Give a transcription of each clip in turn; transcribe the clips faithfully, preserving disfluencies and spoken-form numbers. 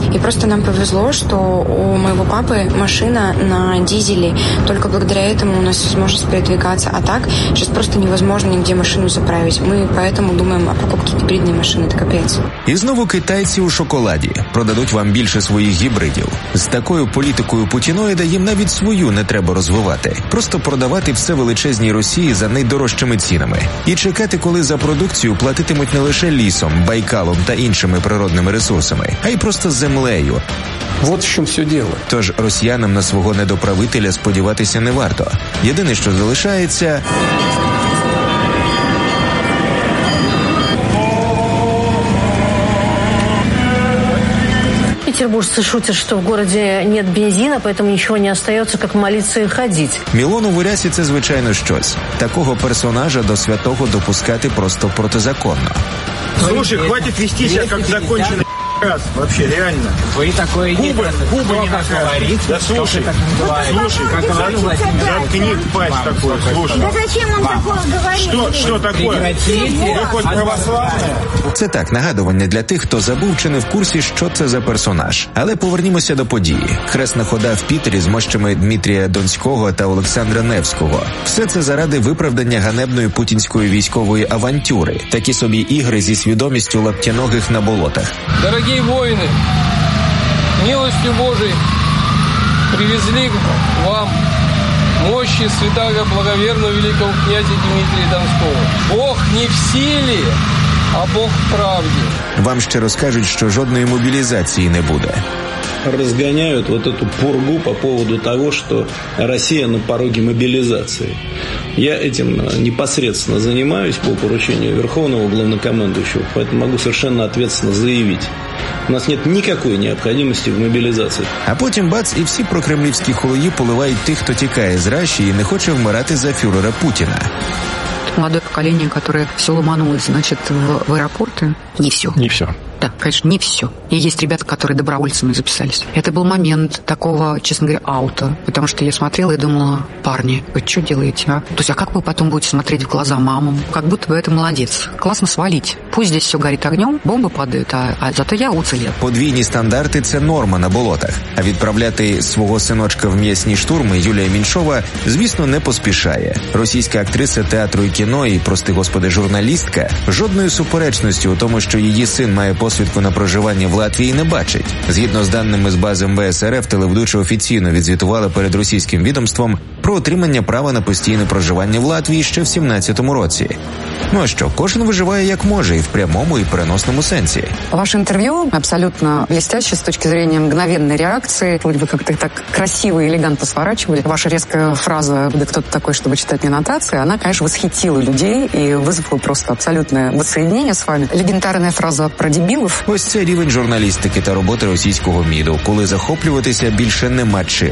И просто нам повезло, что у моего папы машина на дизеле. Только благодаря этому у нас возможность передвигаться. А так, сейчас просто невозможно нигде машину заправить. Мы поэтому думаем о покупке гибридной машины. Это капец. І знову китайці у шоколаді. Продадуть вам більше своїх гібридів. З такою політикою путіноїда їм навіть свою не треба розвивати. Просто продавати все величезній Росії за найдорожчими цінами. І чекати, коли за продукцію платитимуть не лише лісом, Байкалом та іншими природними ресурсами, а й просто землею. Вот в чому все діло. Тож росіянам на свого недоправителя сподіватися не варто. Єдине, що залишається... Петербуржцы шутят, что в городе нет бензина, поэтому ничего не остается, как молиться и ходить. Мілону в Урясі – це, звичайно, щось. Такого персонажа до святого допускати просто протизаконно. Слушай, хватит вести себя как законченный раз, вообще, реально. Вы такое Губы, губы не говорите. Да слушай, слушай, заткни пасть такую, слушай. Да зачем он такое говорит? Что, что такое? Вы хоть православные? Це так, нагадування для тих, хто забув чи не в курсі, що це за персонаж. Але повернімося до події. Хресна хода в Пітері з мощами Дмитрія Донського та Олександра Невського. Все це заради виправдання ганебної путінської військової авантюри. Такі собі ігри зі свідомістю лаптяногих на болотах. Дорогие воины, милостью Божией привезли к вам мощи святаго благоверного великого князя Дмитрия Донского. Бог не в силе, а Бог в правде. Вам ще розкажуть, що жодної мобілізації не буде. Разгоняют вот эту пургу по поводу того, что Россия на пороге мобилизации. Я этим непосредственно занимаюсь по поручению Верховного Главнокомандующего, поэтому могу совершенно ответственно заявить. У нас нет никакой необходимости в мобілізації. А потім бац, і всі прокремлівські холої поливають тих, хто тікає з Раші і не хоче вмирати за фюрера Путіна. Молодое поколение, которое все ломанулось, значит, в, в аэропорты. Не все. Не все. Да, конечно, не все. И есть ребята, которые добровольцами записались. Это был момент такого, честно говоря, аута. Потому что я смотрела и думала, парни, вы что делаете, а? То есть, а как вы потом будете смотреть в глаза мамам? Как будто бы это молодец. Классно свалить. Пусть здесь все горит огнем, бомбы падают, а, а зато я уцелел. Подвійні стандарти – це норма на болотах. А відправляти свого синочка в м'ясні штурми Юлія Меньшова, звісно, не поспішає. Російська актриса театру і кіно і, прости господи, журналістка жодної суперечності у тому, що її син має посвідку на проживання в Латвії, не бачить. Згідно з даними з бази ем ве ес ер еф, телеведуча офіційно відзвітувала перед російським відомством про отримання права на постійне проживання в Латвії ще в сімнадцятому році. Ну а що, кожен виживає як може, і в прямому, і переносному сенсі. Ваше интервью абсолютно блестяще с точки зрения мгновенной реакции. Вроде бы как-то так красиво и элегантно сворачивали. Ваша резкая фраза «да кто ты такой, чтобы читать мне нотации», она, конечно, восхитила людей и вызвала просто абсолютное воссоединение с вами. Легендарная фраза про дебилов. Ось це рівень журналістики та роботи російського МІДу, коли захоплюватися більше нема чим.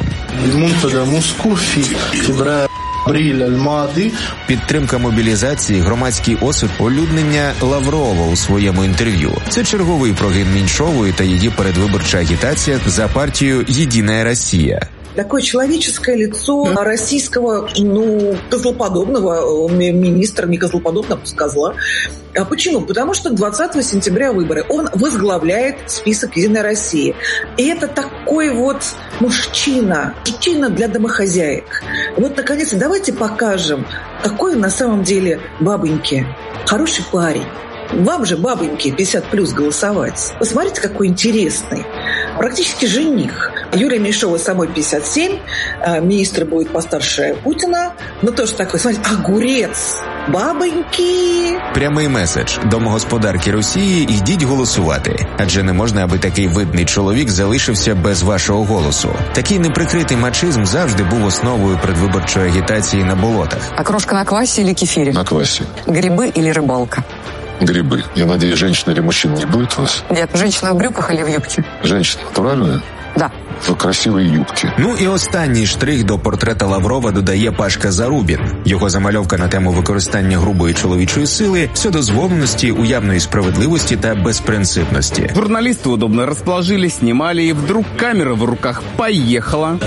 Підтримка мобілізації, громадський осуд, улюднення Лаврова у своєму інтерв'ю. Це черговий прогин Меньшової та її передвиборча агітація за партію «Єдина Росія». Такое человеческое лицо российского, ну, козлоподобного министра, не козлоподобного, а козла. А почему? Потому что двадцатого сентября выборы. Он возглавляет список «Единой России». И это такой вот мужчина, мужчина для домохозяек. Вот, наконец-то, давайте покажем, какой он на самом деле бабоньки. Хороший парень. Вам же, бабоньки, пятьдесят плюс голосовать. Посмотрите, какой интересный. Практически жених. Юлия Меньшова самой пятьдесят семь, министр будет постарше Путина. Ну, тоже такой, смотрите, огурец. Бабоньки. Прямий меседж домогосподарки Росії: йдіть голосувати. Адже не можна, аби такий видний чоловік залишився без вашого голосу. Такий неприкритий мачизм завжди був основою предвиборчої агітації на болотах. Окрошка на квасе или кефире? На квасе. Грибы или рыбалка? Грибы. Я надеюсь, женщина или мужчина не будет у вас? Нет, женщина в брюках или в юбке? Женщина натуральная? Да. В красивій юбці. Ну і останній штрих до портрета Лаврова додає Пашка Зарубін. Його замальовка на тему використання грубої чоловічої сили, вседозволеності, уявної справедливості та безпринципності. Журналисты удобно расположились, снимали, и вдруг камера в руках поехала.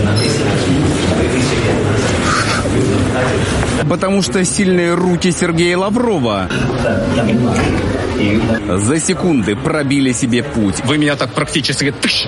Потому что сильные руки Сергея Лаврова за секунды пробили себе путь. Вы меня так практически